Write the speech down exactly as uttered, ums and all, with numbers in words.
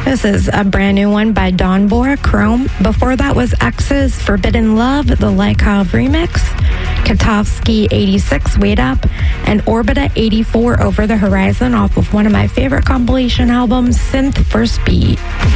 This is a brand new one by Don Bora, Chrome. Before that was X's Forbidden Love, the Lykov remix. Katowski eighty-six, Wait Up. And Orbita eighty-four, Over the Horizon, off of one of my favorite compilation albums, Synth for Speed.